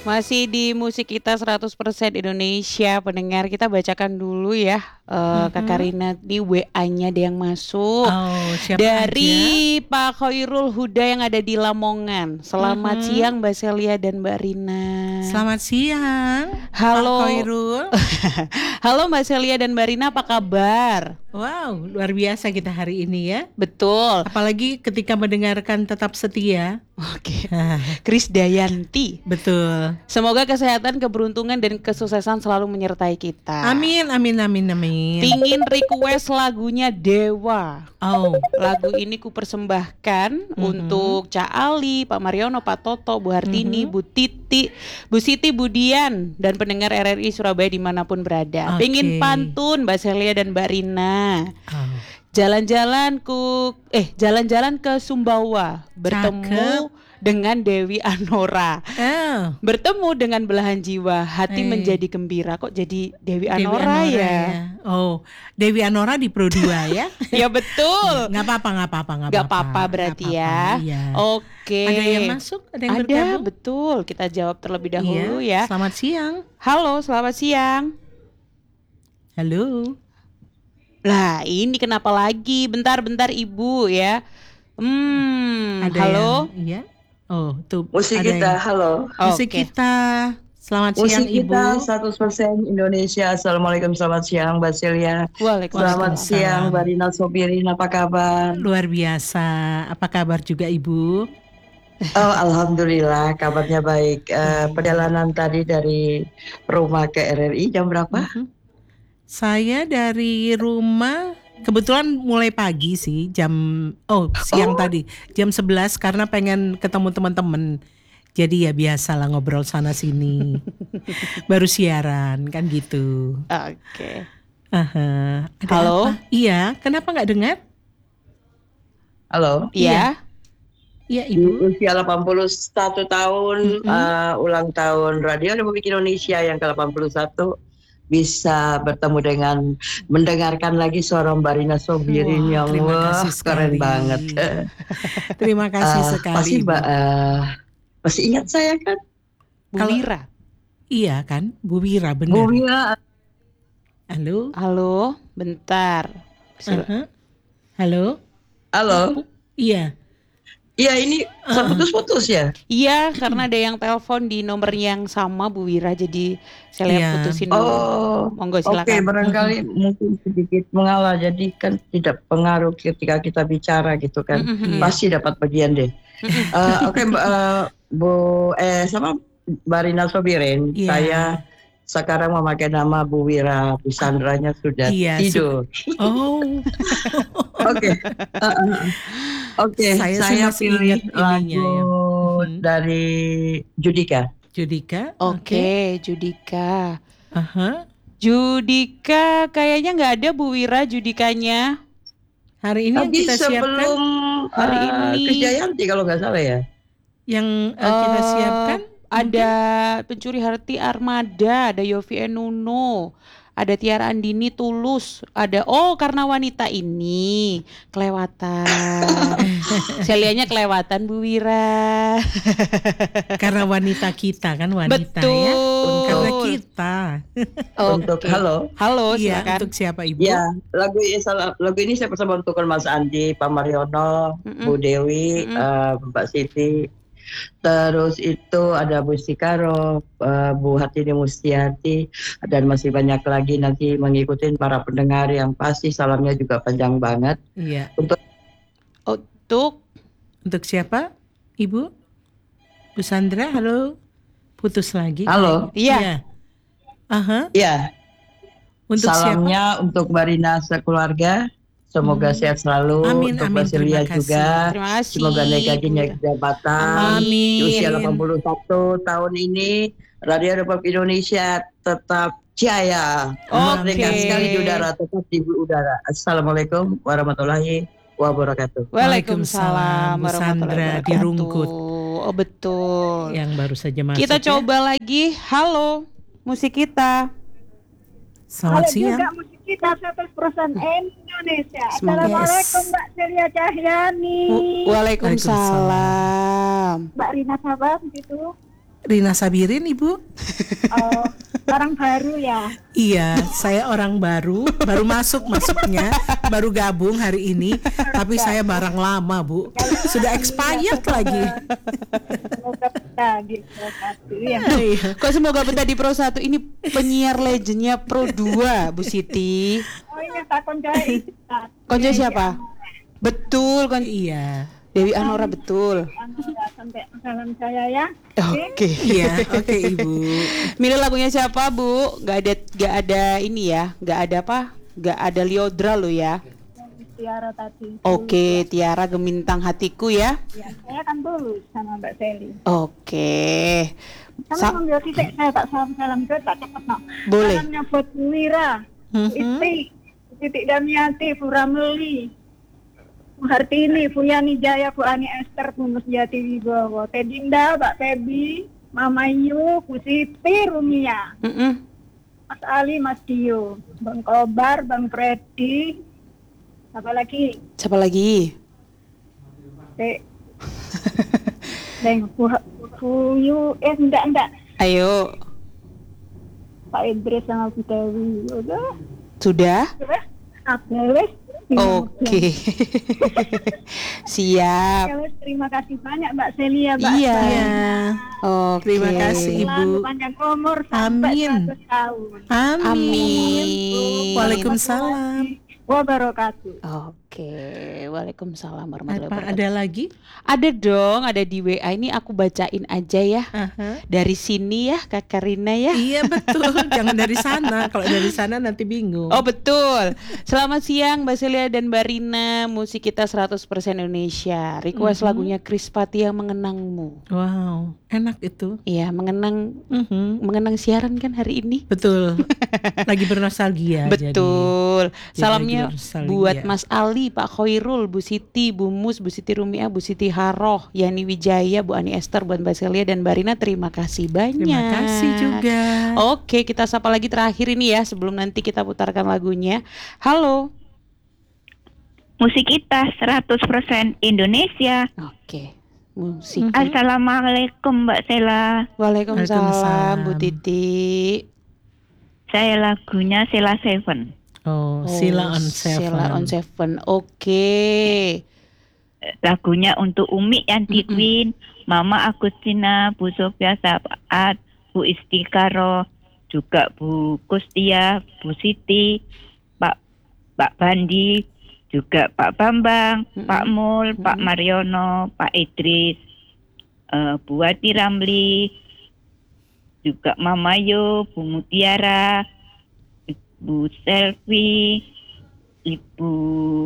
Masih di musik kita 100% Indonesia pendengar. Kita bacakan dulu ya Kak Mhm. Karina di WA-nya ada yang masuk Oh, siapa aja? dari Pak Khairul Huda yang ada di Lamongan. Selamat Mhm. siang Mbak Celia dan Mbak Rina. Selamat siang, Pak Halo. Khairul. Halo Mbak Celia dan Mbak Rina, apa kabar? Wow, luar biasa kita hari ini ya. Betul. Apalagi ketika mendengarkan Tetap Setia. Oke. Krisdayanti. Betul. Semoga kesehatan, keberuntungan dan kesuksesan selalu menyertai kita. Amin, amin, amin, amin. Pingin request lagunya Dewa. Oh, Lagu ini ku persembahkan untuk Cak Ali, Pak Mariono, Pak Toto, Bu Hartini, Bu Titi, Bu Siti, Bu Dian, dan pendengar RRI Surabaya dimanapun berada. Oke. Pingin pantun Mbak Celia dan Mbak Rina. oh. Jalan-jalan ke Sumbawa, bertemu dengan Dewi Anora. Oh, Bertemu dengan belahan jiwa, hati menjadi gembira. Kok jadi Dewi Anora ya? Oh, Dewi Anora di Pro 2 ya? Ya betul. Nggak apa-apa Berarti nggak ya. apa-apa, iya. Oke. Ada yang masuk? Ada yang bergabung? Betul. Kita jawab terlebih dahulu ya. Selamat siang. Halo, selamat siang. Halo. Lah, ini kenapa lagi? Bentar Ibu ya. Ada halo. Iya. Oh, tuh. Musik kita, halo. Musik kita. Selamat siang, Musik Ibu. kita 100% Indonesia. Assalamualaikum, selamat siang Mbak Celia. Waalaikumsalam. Selamat siang Mbak Rina Sobirin, apa kabar? Luar biasa. Apa kabar juga Ibu? Oh, alhamdulillah kabarnya baik. Perjalanan tadi dari rumah ke RRI jam berapa? Saya dari rumah kebetulan mulai pagi sih siang tadi jam 11 karena pengen ketemu teman-teman. Jadi ya biasalah ngobrol sana sini. Baru siaran kan gitu. Oke. Ada Halo? apa? Iya, kenapa nggak dengar? Halo. Iya. Iya, Ibu. Usia 81 tahun, ulang tahun Radio Republik Indonesia yang ke-81. Bisa bertemu dengan mendengarkan lagi suara Mbak Rina Sobirin yang terima kasih keren sekali. banget. Terima kasih sekali. Pasti Mbak masih ingat saya kan? Bu Wira. Iya kan, Bu Wira benar. Bu Wira. Halo, bentar. Halo. Iya. Iya, ini terputus-putus ya? Iya, karena ada yang telepon di nomor yang sama Bu Wira, jadi saya lihat putusin dulu. Oh, monggo silakan. Oke, barangkali mungkin sedikit mengalah, jadi kan tidak pengaruh ketika kita bicara gitu kan. Pasti dapat bagian deh. Oke, sama Mbak Rina Sobirin, saya sekarang memakai nama Bu Wira, Bu Sandranya sudah tidur. Oke, saya pilih lagu dari Judika. Oke, Judika. Judika kayaknya nggak ada Bu Wira Judikanya. Hari ini yang kita siapkan sebelum hari ini Krisdayanti kalau nggak salah ya. Yang kita siapkan ada Pencuri Hati Armada, ada Yofi Enuno, ada Tiara Andini Tulus, ada Karena Wanita ini kelewatan. Saya lihatnya kelewatan Bu Wira. Karena wanita kita kan wanita. Betul. Ya. Karena kita. Untuk halo iya, silakan. untuk siapa Ibu? Ya, lagu ini saya bersama untuk Mas Andi, Pak Mariono, Bu Dewi, Mbak Siti. Terus itu ada Bu Sikaro, Bu Hartini Mustiati, dan masih banyak lagi nanti mengikuti para pendengar yang pasti salamnya juga panjang banget. Iya. Untuk siapa? Ibu? Bu Sandra, halo. Putus lagi. Halo. Iya. Iya. Untuk salamnya siapa? Untuk Mbak Rina sekeluarga. Semoga sehat selalu. Untuk Mbak Celia juga. Terima kasih. Semoga naik jabatan. Amin. Di usia 81 tahun ini Radio Republik Indonesia tetap jaya. Merdeka sekali di udara, tetap di udara. Assalamualaikum warahmatullahi wabarakatuh. Waalaikumsalam Bu Sandra di Rungkut. Oh betul. Yang baru saja masuk. Kita coba lagi. Halo, musik kita. Selamat siang. Juga musik kita 100% Indonesia. Assalamualaikum Mbak Celia Cahyani. Waalaikumsalam. Mbak Rina sabar gitu. Rina Sabirin, Ibu. Oh, orang baru ya. Iya, saya orang baru masuknya, baru gabung hari ini, tapi saya barang lama, Bu. Sudah expired lagi. Semoga betah di Pro 1 ya. Iya. Kok semoga betah di Pro 1? Ini penyiar legendnya Pro 2, Bu Siti. Oh ini takon jahit. Konco siapa? Betul, Iya. Dewi Anora, betul. Sampai salam saya ya. Oke. Iya, oke Ibu. Milih lagunya siapa, Bu? Gak ada ini ya, gak ada apa? Gak ada Liodra lo ya. Tiara tadi. Oke, Tiara Gemintang Hatiku ya. Ya, saya kan dulu sama Mbak Seli. Oke. Sama ngambil titik saya tak salam dulu tak cepet no. Boleh. Salamnya buat Bu Mira, Iti, Titik Damiati, Bu Ramli, Bu Hartini, Bu Yani Jaya, Bu Ani Esther, Bu Musjati Wibowo, Tedinda, Mbak Febi, Mama Yu, Bu Siti, Rumia, Mas Ali, Mas Dio, Bang Kobar, Bang Freddy, apa lagi? Siapa lagi? Bang Bu Yu, enggak. Ayo. Pak Idris sama Bu Dewi, udah, Sudah? Abdeles. Oke. Siap. Ya, wes, terima kasih banyak Mbak Celia, Mbak. Iya. Iya. Oke. Terima kasih, Ibu. Selalu panjang umur sampai Amin. 100 tahun. Amin. Waalaikumsalam. Wabarakatuh. Oke. Waalaikumsalam warahmatullahi Apa wabarakatuh. ada lagi? Ada dong, ada di WA. Ini aku bacain aja ya. Aha. Dari sini ya, Kak Karina ya. Iya betul, jangan dari sana. Kalau dari sana nanti bingung. Oh betul. Selamat siang Mbak Celia dan Mbak Rina. Musik kita 100% Indonesia. Request lagunya Chris Patti yang Mengenangmu. Wow, enak itu. Iya, mengenang siaran kan hari ini. Betul. Lagi bernostalgia. Betul. Jadi Salamnya lagi bernostalgia. buat Mas Ali, Pak Khairul, Bu Siti, Bu Mus, Bu Siti Rumia, Bu Siti Haroh, Yani Wijaya, Bu Ani Esther, buat Mbak Celia dan Mbak Rina. Terima kasih banyak. Terima kasih juga. Oke, kita sapa lagi terakhir ini ya sebelum nanti kita putarkan lagunya. Halo. Musik kita 100% Indonesia. Oke. Musik. Assalamualaikum Mbak Sela. Waalaikumsalam Waalaikumsalam. Bu Titi. Saya lagunya Sela Seven. Oh, Sila on Seven. Sila on Seven. Oke. Lagunya untuk Umi Yanti Queen, Mama Agustina, Bu Sofia Saat, Bu Istikaro, juga Bu Kustia, Bu Siti, Pak Bandi, juga Pak Bambang, Pak Mul, Pak Mariono, Pak Idris, Bu Wati Ramli, juga Mama Yo, Bu Mutiara, Bu Selvi, Ibu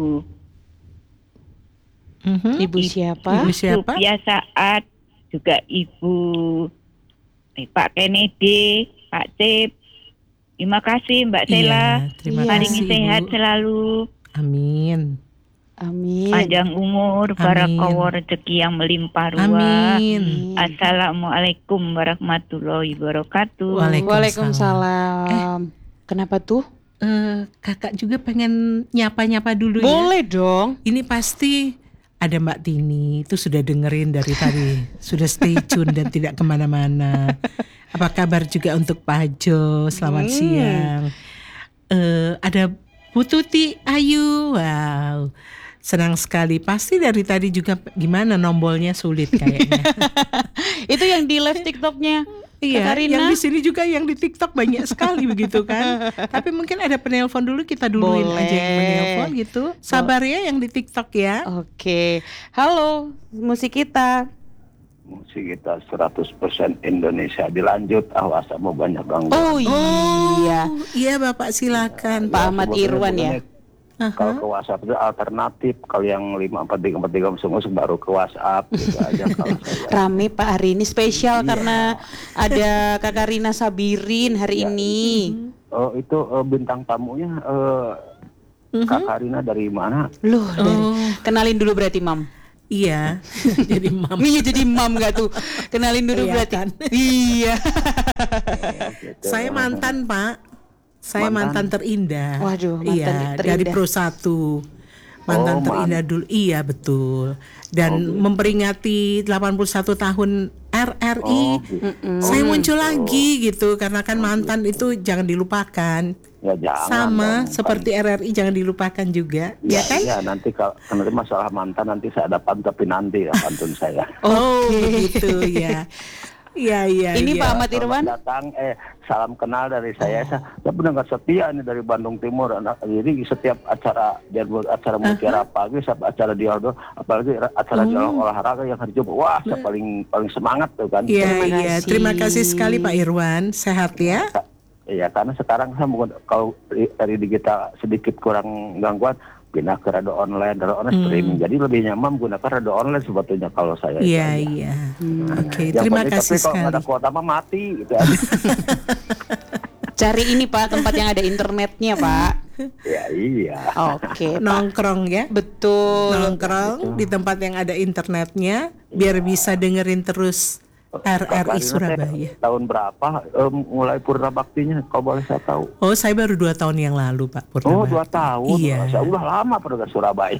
Ibu siapa? Ibu siapa? Sofia Saat, juga Ibu Pak Kennedy, Pak Cip. Terima kasih Mbak Sela. Iya, terima Iya. Paling kasih sehat Bu. selalu, Amin. Amin. panjang umur, barakallah, rezeki yang melimpah ruah. Amin. Assalamualaikum warahmatullahi wabarakatuh. Waalaikumsalam. Kenapa tuh? Kakak juga pengen nyapa-nyapa dulu ya. Boleh dong. Ini pasti ada Mbak Tini, itu sudah dengerin dari tadi, sudah stay tune dan tidak kemana-mana. Apa kabar juga untuk Pak Jo, selamat siang. Ada Bu Tuti Ayu, wow, senang sekali. Pasti dari tadi juga gimana nombolnya sulit kayaknya. Itu yang di live TikToknya. Iya, Kak Karina. yang di sini juga yang di TikTok banyak sekali begitu kan. Tapi mungkin ada penelpon dulu, kita duluin Boleh. aja yang menelpon gitu. Sabar ya yang di TikTok ya. Oke. Halo, musik kita. Musik kita 100% Indonesia. Dilanjut, awas mau banyak gangguan. Oh iya. Iya Bapak silakan. Pak Ahmad Irwan ya. Kalau ke WhatsApp itu alternatif. Kalau yang 54343 musik baru ke WhatsApp gitu aja kalau saya. Rame Pak hari ini spesial karena ada Kak Karina Sabirin hari ini. Oh itu bintang tamunya Kak Karina dari mana? Loh, kenalin dulu berarti Mam. Iya. Jadi mam. Iya jadi Mam gak tuh? Kenalin dulu berarti. Kelihatan. Iya. Gitu. Saya mantan Pak. Saya mantan terindah. Waduh, mantan iya, terindah. dari Pro 1. Mantan Oh, terindah dulu. Iya, betul. Dan memperingati 81 tahun RRI. Saya muncul lagi gitu karena kan mantan itu jangan dilupakan. Ya jangan Sama dong. seperti RRI jangan dilupakan juga, ya kan? Ya nanti kalau nanti masalah mantan nanti saya ada tapi nanti ya pantun saya. Oh, begitu ya. Iya. Ini Pak Ahmad Selamat Irwan. datang, salam kenal dari saya. Saya pendengar setia ini dari Bandung Timur. Jadi setiap acara Mutiara Pagi, setiap acara dialog, apalagi acara dialog olahraga yang hari Jumat, wah saya paling semangat tuh kan. Iya. Terima kasih sekali Pak Irwan. Sehat ya. Iya, karena sekarang saya kalau dari digital sedikit kurang gangguan, pindah ke radio online streaming. Jadi lebih nyaman menggunakan radio online sebetulnya kalau saya. Iya. Oke, Yang terima penting, kasih tapi kalau sekali. nggak ada kuota mah mati gitu. Cari ini Pak, tempat yang ada internetnya Pak. Ya iya. Oke, Pak. Nongkrong ya. Betul. Nongkrong di tempat yang ada internetnya biar bisa dengerin terus RRI Surabaya. Tahun berapa mulai purna baktinya? Kalau boleh saya tahu. Oh, saya baru 2 tahun yang lalu Pak Purna. 2 tahun. Iya. Saya udah lama pernah ke Surabaya.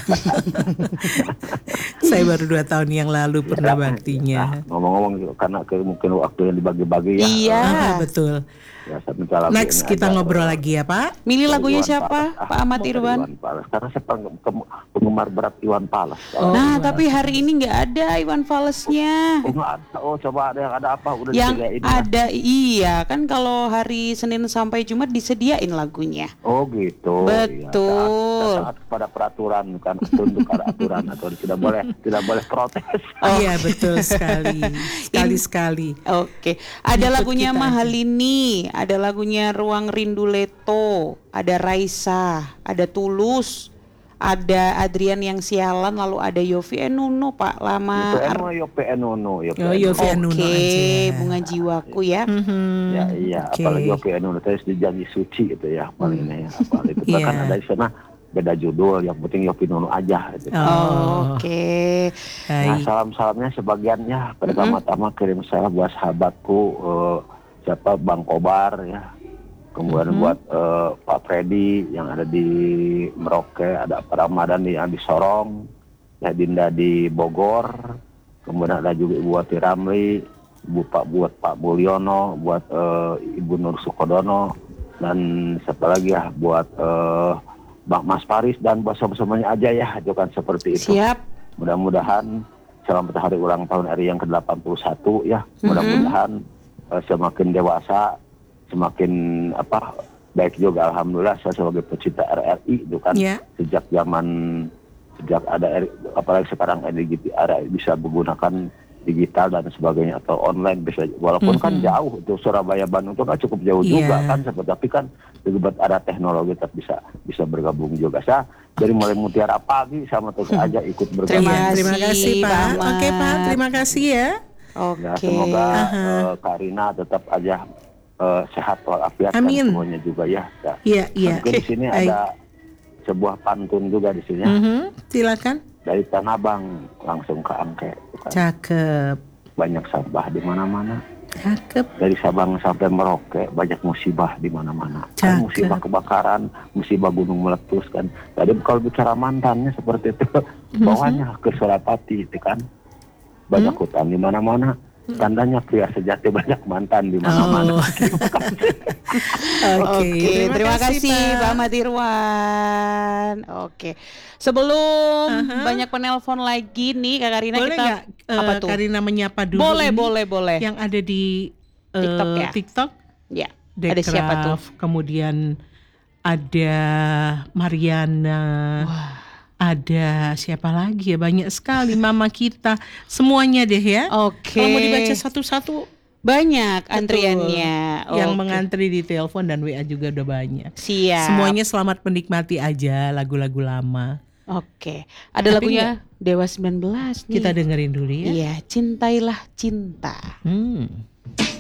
Saya baru 2 tahun yang lalu Purna baktinya. Ngomong-ngomong karena mungkin waktu yang dibagi-bagi ya. Iya. Betul. Ya, saya minta lagu Next ini kita aja. ngobrol lagi ya Pak. Milih lagunya Iwan siapa? Fals. Pak Ahmad Dari Irwan. Iwan Fals. Karena saya penggemar berat Iwan Fals. Nah, tapi hari ini nggak ada Iwan Falesnya. Coba ada apa? Udah Yang disediain ya? ada iya kan kalau hari Senin sampai Jumat disediain lagunya. Oh gitu. Betul. Iya, taat kepada peraturan kan, tunduk pada aturan atau tidak boleh protes. Iya betul sekali. Sekali. Oke, ada Ikut lagunya kita Mahalini, ada lagunya Ruang Rindu Leto, ada Raisa, ada Tulus, ada Adrian yang sialan, lalu ada Yofi Nuno Pak lama. Yopi Nuno. Yofi Nuno Oke, aja. Bunga Jiwaku ya. Ya iya, Oke. apalagi Yopi Nuno terus di Janji Suci itu ya, paling ini ya. Apalagi itu Iya. kan ada di sana beda judul, yang penting Yopi Nuno aja gitu. Oke. Nah, Baik. salam-salamnya sebagiannya pertama-tama kirim saya buat sahabatku siapa Bang Kobar ya. Kemudian buat Pak Freddy yang ada di Merauke, ada Pak Ramadan yang di Sorong, ya Dinda di Bogor. Kemudian ada juga Ibu Wati Ramli, buat Pak Mulyono, buat Ibu Nur Sukodono, dan siapa lagi ya buat Bang Mas Paris dan buat semuanya aja ya, itu kan seperti itu. Siap. Mudah-mudahan selamat hari ulang tahun RI yang ke-81 ya. Mudah-mudahan semakin dewasa, semakin baik juga alhamdulillah saya sebagai pecinta RRI itu kan. Ya. Sejak ada apalagi sekarang RRI bisa menggunakan digital dan sebagainya atau online bisa walaupun kan jauh itu Surabaya Bandung itu kan cukup jauh juga kan tapi kan juga ada teknologi tetap bisa bergabung juga. Saya dari mulai Mutiara Pagi sama terus aja ikut bergabung. Terima kasih Pak. Ahmad. Oke Pak, terima kasih ya. Oke. Ya, semoga Karina tetap aja sehat walafiat dan Amin. semuanya juga ya. Iya. Mungkin di sini ada sebuah pantun juga di sini Silakan. dari Tanah Abang langsung ke Angke. Cakep. Banyak sampah di mana-mana. Cakep. Dari Sabang sampai Merauke banyak musibah di mana-mana. Cakep. Musibah kebakaran, musibah gunung meletus kan. Tadi kalau bicara mantannya seperti itu, bawahnya ke Surapati itu kan. Banyak hutan di mana-mana. Tandanya pria sejati banyak mantan di mana-mana. Oke, Terima kasih Pak. Pak Ahmad Irwan. Oke. Sebelum banyak penelpon lagi nih Kak Karina Boleh kita nggak apa tuh? Karina menyapa dulu Boleh. yang ada di TikTok ya? TikTok? Ya. Ada siapa tuh? Dekraf, kemudian ada Mariana, ada siapa lagi ya, banyak sekali mama kita, semuanya deh ya. Oke. Kalau mau dibaca satu-satu, Banyak betul. antriannya. Yang Oke. mengantri di telepon dan WA juga udah banyak. Siap. Semuanya selamat menikmati aja lagu-lagu lama. Oke. Ada Tapi lagunya Dewa 19 nih. Kita dengerin dulu ya. Iya, Cintailah Cinta.